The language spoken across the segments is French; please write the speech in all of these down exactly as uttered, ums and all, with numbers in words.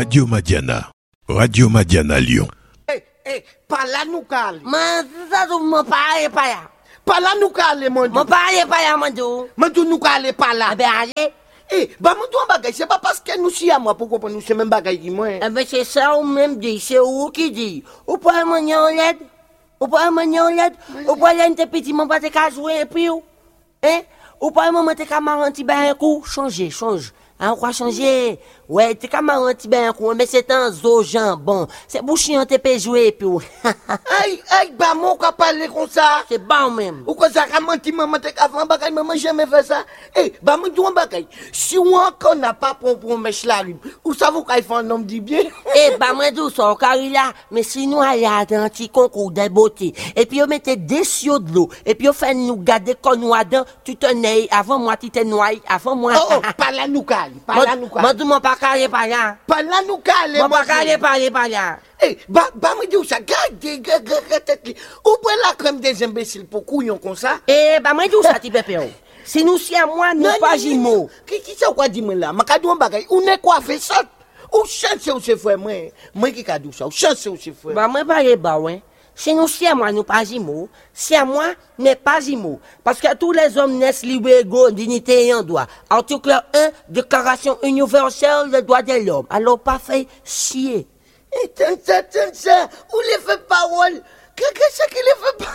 Radio Madiana. Radio Madiana Lyon. Eh, eh, pas là nous calme. Mais ça, tu m'en parles pas là. Pas là nous calme, mon Dieu. M'en parle pas là, mon Dieu. Mon Dieu, nous calme pas là. Eh ben, allez. Eh, bah, mon Dieu, bagay, c'est pas parce que nous sommes à moi pour comprendre nous, c'est même bagay qui moi. Eh ben, c'est ça ou même dit, c'est où qui dit. Ou pas mon en l'aide. Ou pas mon en l'aide. Ou pas l'aide, t'es petit, mon pas te qu'à jouer et puis ou. Hein? Ou pas mon t'es qu'à m'arrêter ben un coup. Changer, change. Hein, quoi changer? Ouais, t'es qu'à m'arrêter ben un coup, mais c'est un zo jambon. C'est bouchon t'es pas jouer et puis ou. Aïe, aïe, bah, mon qu'à parler comme ça. C'est bon même. Ou quoi ça, qu'à mentir, maman, t'es qu'à faire bagay, maman, jamais fait ça. Eh, bah, mon Dieu, bagay. Si on encore n'a pas pour pour mèche la rime, ou ça vous qu'à faire un homme dit bien? Eh, bah, moi, d'où ça, car il a, mais si nous allons à un petit concours de beauté, et puis on mettait des siots de l'eau, et puis on fait nous garder qu'on nous a dedans, tu te nais, avant moi, tu te noyé, avant moi. Oh, oh, pas là, nous calme, pas là, nous calme. Moi, tout mon pas carré par là. Pas là, nous calme, Mon pas carré par là, par là. Eh, bah, bah, me dis ça, gardez, gardez, tête li. Ou prenez la crème des imbéciles pour couillon comme ça? Eh, bah, moi, d'où ça, ti pépé, si nous si à moi, nous pas jumeaux. Qui, qui ça, quoi, dis-moi là? Ma kadou bagay, ou n'est quoi fait ça? Ou chance ou c'est frère, moi? Moi qui kadou ça, ou chance ou c'est frère? Bah, moi, pas les bah, ouais. Si nous si à moi, nous pas jumeaux. Si à moi, n'est pas jumeaux. Parce que tous les hommes naissent libres, égaux, dignité et en droit. Article un, Déclaration universelle des droits de l'homme. Alors, pas fait chier. Eh, tiens ça, tiens ça, où les fait parole? Qu'est-ce qu'il les fait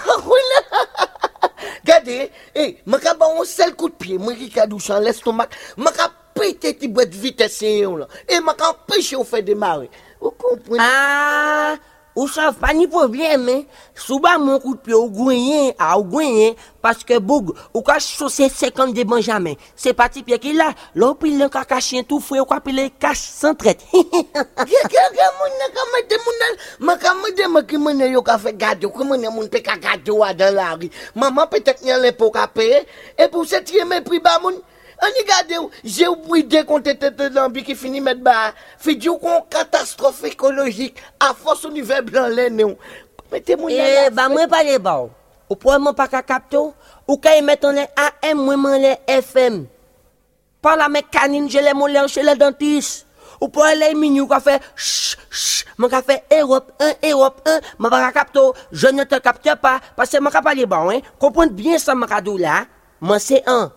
parole? Regardez, eh, ma ka ba un seul coup de pied, moi qui kadou ça, l'estomac, ma ka pété ti boîte vitesse là. Et ma ka empêcher au fait démarrer. Vous comprenez? Ah, ou ça pas ni problème, hein. Souba mon coup de pied au goyen, à au goyen, parce que boug, ou ka chausser cinquante de Benjamin. C'est parti pied qui là, l'on pile un caca chien tout fouet, ou ka pile cache sans traite. Gè, gè, gè, moun nan ka mette moun nan, ma ka mette ma ki moun yo ka fait gado, ki moun moun pe ka gado wa dans la rue. Maman peut-être n'y a l'impôt ka payer, et pour cette mépris ba moun, on y garde, j'ai oublié qu'on était de l'ambi qui finit mettre bas. Fait du qu'on catastrophe écologique à force univers blanc l'aine. Mettez-moi Eh, bah, moi, pas les bas. Ou pour moi, pas qu'à capter, ou qu'à y mettre les A M, moi, moi, les F M. Par la mécanine, je les moulins chez le dentiste. Ou pour les mignons, qu'a fait, chut, chut, moi, qu'a fait Europe un, Europe un, moi, pas qu'à capter, je ne te capte pas, parce que moi, qu'a pas les bas, hein. Comprenez bien ça, moi, qu'a dit là. Moi, c'est un.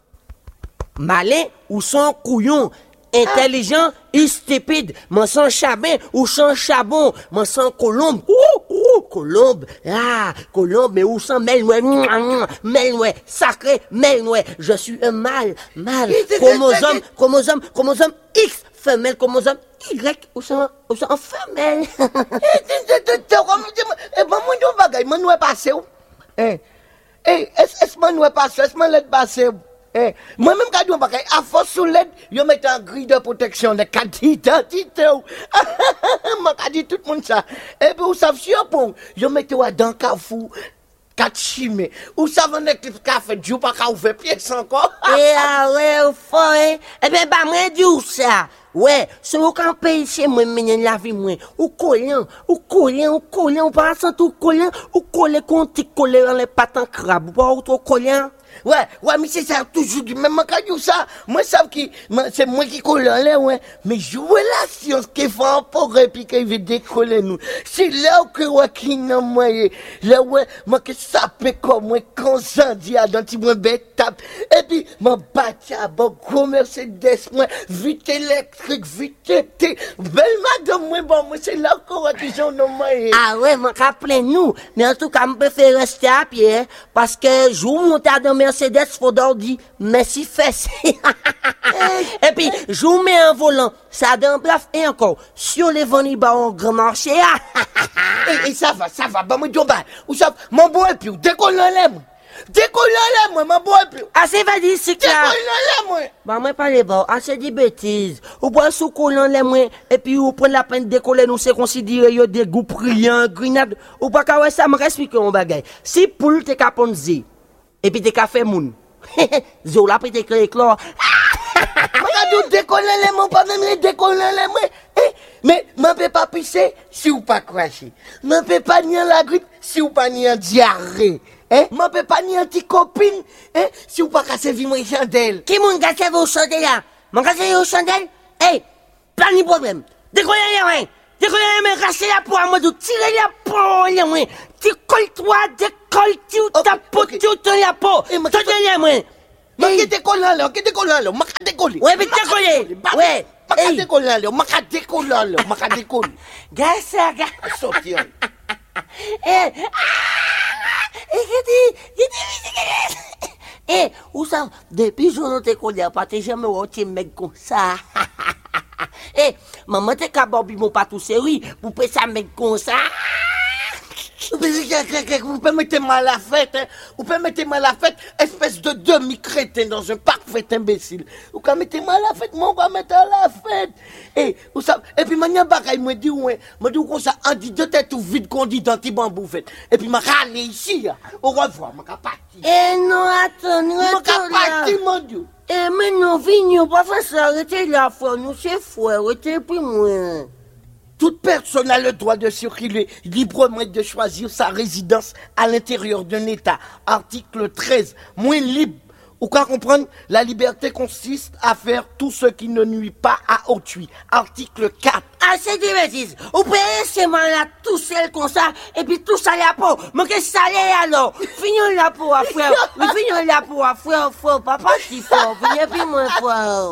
Malin ou sans couillon, intelligent et stupide, moi sans chabin ou sans chabon, moi sans colombe, ouh, ouh, colombe, ah, colombe, mais ou sans melnoué, melnoué, sacré, melnoué, je suis un mâle, mâle, chromosome, chromosome, chromosome X, femelle, chromosome Y, ou sans, ou sans femelle. Eh, ben, mon Dieu, bagay, mon noué passé ou? Eh, eh, est-ce que mon noué passé, est-ce que mon l'aide passé ou? Eh, moi-même, quand je dis, à force sous l'aide, je mets un grille de protection de carte d'identité. Je dis tout le monde ça. Et puis, vous savez, si je mets dans le cafou, quatre chimées. Vous savez, que le café, je ne pas ouvrir pieds encore. Eh, ah ouais, au fond, hein. Eh bien, bah, moi, dis ça. Ouais, c'est au camp pays chez moi, mais la vie, moi. Ou collant, ou collant, ou collant, ou pas sans tout collant, ou collant, qu'on t'y colle dans les pattes en crabe, ou pas autre collant. Ouais, ouais, mais c'est ça, toujours du même quand ça. Moi, ça, qui, c'est moi qui colle en l'air, ouais. Mais jouer la science qui fait un peu et puis qui veut décoller nous. C'est là que, ouais, qui n'a moi, là, ouais, moi, que ça peut comme moi, quand ça dit à dans petit moins bête tape. Et puis, mon bâti à bon, gros Mercedes, moi, vite électrique, vite été. Belle madame, moi, bon, moi, c'est là que, ouais, qui sont dans moi. Ah ouais, moi, rappelez nous. Mais en tout cas, je préfère rester à pied, hein, parce que je monte dans Mercedes, faut dire merci fesse. Et puis, je vous mets un volant, ça donne plaf et encore. Sur les vents, bah, on grand marché. et, et ça va, ça va, bah, moi, je vais, ou ça, mon beau et puis, décolle l'air, moi. Décolle l'air, moi, mon beau et puis. Ah, c'est va dire, c'est clair. Décolle l'air, moi. Bah, moi, pas les bords, ah, c'est des bêtises. Ou boire sous collant l'air, moi, et puis, ou prendre la peine de décoller, nous, c'est considéré, yo, des goûts brillants, grenades. Ou pas qu'à ouais, ça me explique un bagay. Si poule, t'es caponzé. Et puis t'es café moun. Zola peut te éclore. Regarde, décoller les mots, pas même les décoller les mots. Mais, je ne peux pas pisser si ou pas cracher. Je ne peux pas nier la grippe si ou pas nier diarrhée. Hein? Je ne peux pas nier anti copine, hein? Si ou pas casser vivre une chandelle. Qui moun casse vos chandelles là? Mon casse vos chandelles? Eh, pas de problème. Décollez, ouais. Décollez, mais rassez la peau à moi, de tirer la peau, ouais. Tu colles toi, décolle, tu ta peau, tu te la peau. Tenez-les, moi. Mais décolle là, qui décolle là, m'a décoller. Ouais, mais décollez. Ouais. M'a décoller là, m'a décoller là, m'a décoller. Gars, ça, gars. Sorti. Eh, eh, où ça? Depuis que je t'ai collé, pas t'es jamais un mec comme ça. Eh, maman t'es capable de pas tout sérieux pour faire ça mec comme ça. Vous permettez mal la fête, hein? Vous permettez mal la fête, espèce de demi-crétin dans un parfait imbécile. Vous permettez mal la fête, moi, on va mettre à la fête. Et, vous savez, et puis, maintenant, bagaille, me dit, ouais, me dit, comme ça, on dit, de tête ou vide qu'on dit dans tes bambous, fait. Et puis, m'a râlé ici, au revoir, m'a parti. Eh, non, attends, m'a parti, mon Dieu. Eh, mais non, vignon, pas faire ça, arrêtez la foi, nous, c'est fou, arrêtez, puis moi. Toute personne a le droit de circuler librement et de choisir sa résidence à l'intérieur d'un État. Article treize. Moins libre. Ou qu'à comprendre, la liberté consiste à faire tout ce qui ne nuit pas à autrui. Article quatre. Ah, c'est des bêtises. Vous pouvez laisser moi là tout seul comme ça, et puis tout ça la peau. Mais qu'est-ce que ça l'est alors? Fignons la peau à frère. Fignons la peau à frère, frère, papa, si fort. Venez plus moins fort.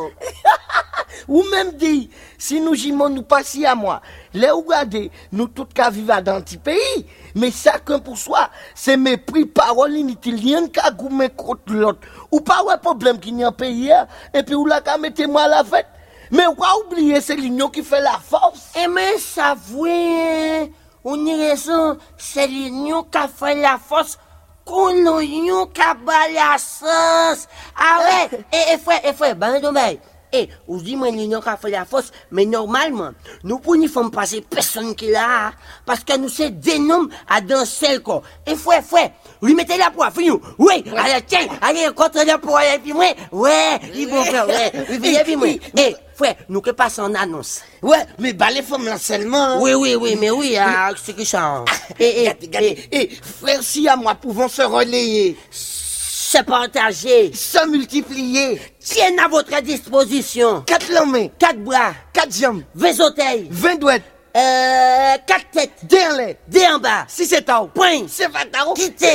Ou même dit, si nous gimons nous passions à moi, les regardez, nous tous qu'à vivre dans petit pays, mais chacun pour soi, c'est mépris, parole inutile, rien qu'à goumer contre l'autre. Ou pas un problème qu'il y a un pays, et puis ou là qu'à mettre moi à la fête. Mais ou pas oublier, c'est l'union qui fait la force. Eh mais ça vous, on y raison, c'est l'union qui fait la force. Qu'on l'union qui bat la sens. Ah ouais, et, et frère, et frère, ben dommage. Eh, vous dites moi l'union qui fait la force, mais normalement, nous pour nous faire passer personne qui là, parce que nous c'est des noms à danser le corps. Et frère, frère, lui mettez la poire, fini. Oui, allez, tiens, allez, contre la poire, et puis moi, ouais, il bon frère, ouais, et puis moi. Eh, frère, nous que passe en annonce. Ouais, mais bah les femmes là seulement. Oui, oui, oui, mais oui, ah, c'est que ça. Et, et, et, et, frère, si à moi pouvons se relayer. Se partager, se multiplier, tiennent à votre disposition. Quatre mains, quatre bras, quatre jambes, vingt orteils, vingt doigts, euh, quatre têtes, deux en l'air, deux en bas, six c'est en haut, point, c'est vingt en haut, quittez.